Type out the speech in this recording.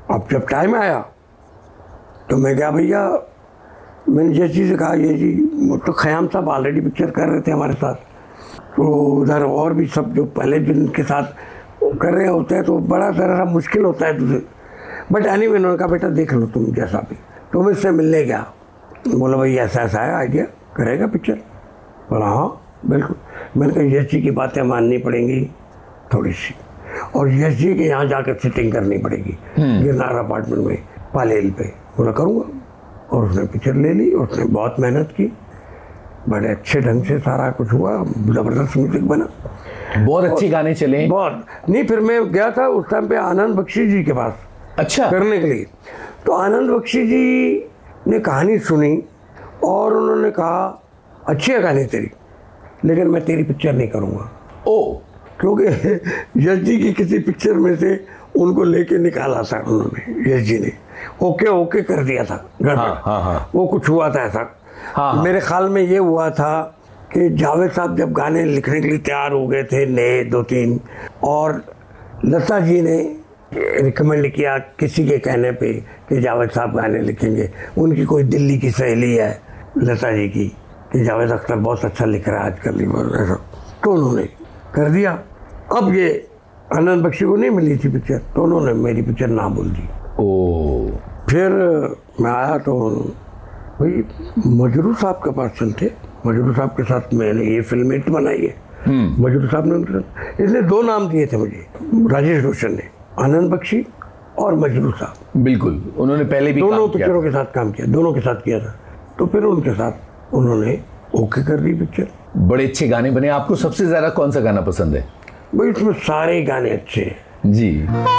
अब जब टाइम आया तो मैं क्या भैया, मैंने जैसी से कहा ये जी, तो खयाम साहब ऑलरेडी पिक्चर कर रहे थे हमारे साथ, तो उधर और भी सब जो पहले दिन के साथ कर रहे होते हैं तो बड़ा ज़रा मुश्किल होता है तुझे। बट एनीवे उन्होंने कहा बेटा देख लो तुम जैसा भी। तो मैं इससे मिलने गया, बोला भाई ऐसा ऐसा है आइडिया, करेगा पिक्चर? बोला हाँ बिल्कुल। मैंने कहा यश जी की बातें माननी पड़ेंगी थोड़ी सी, और यश जी के यहाँ जाकर सिटिंग करनी पड़ेगी गिरनार अपार्टमेंट में पालेल पे। बोला करूँगा, और उसने पिक्चर ले ली। उसने बहुत मेहनत की, बड़े अच्छे ढंग से सारा कुछ हुआ, ज़बरदस्त म्यूजिक बना, बहुत अच्छे गाने चले। बहुत नहीं, फिर मैं गया था उस टाइम पे आनंद बख्शी जी के पास अच्छा करने के लिए। तो आनंद बख्शी जी ने कहानी सुनी और उन्होंने कहा अच्छी है कहानी तेरी, लेकिन मैं तेरी पिक्चर नहीं करूँगा। ओ, क्योंकि यश जी की किसी पिक्चर में से उनको लेके निकाला था उन्होंने, यश जी ने ओके कर दिया था गड़बड़। हाँ। वो कुछ हुआ था ऐसा। हाँ। मेरे ख्याल में ये हुआ था कि जावेद साहब जब गाने लिखने के लिए तैयार हो गए थे नए 2-3, और लता जी ने रिकमेंड किया किसी के कहने पे कि जावेद साहब गाने लिखेंगे। उनकी कोई दिल्ली की सहेली है लता जी की कि जावेद अख्तर बहुत अच्छा लिख रहा है आजकल, ऐसा, तो उन्होंने कर दिया। अब ये आनंद बख्शी को नहीं मिली थी पिक्चर, तो उन्होंने मेरी पिक्चर ना बोल दी। ओ, फिर मैं आया तो भाई मजरू साहब के पास चलते, मजरू साहब के साथ मैंने ये फिल्म हिट बनाई है। मजरू साहब ने, इसने 2 नाम दिए थे मुझे, राजेश रोशन ने, आनंद बख्शी और मजरू साहब। बिल्कुल, उन्होंने पहले भी दोनों पिक्चरों के साथ काम किया, दोनों के साथ किया था। तो फिर उनके साथ उन्होंने ओके कर दी पिक्चर। बड़े अच्छे गाने बने। आपको सबसे ज्यादा कौन सा गाना पसंद है? भाई इसमें सारे गाने अच्छे हैं जी।